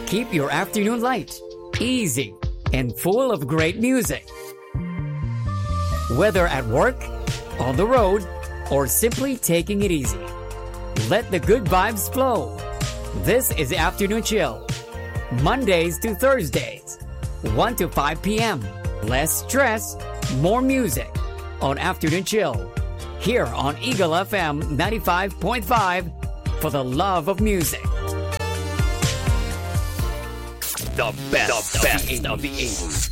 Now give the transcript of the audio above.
keep your afternoon light, easy, and full of great music. Whether at work, on the road, or simply taking it easy, let the good vibes flow. This is Afternoon Chill, Mondays to Thursdays, 1 to 5 p.m. Less stress, more music on Afternoon Chill, here on Eagle FM 95.5 for the love of music. The best of the 80s.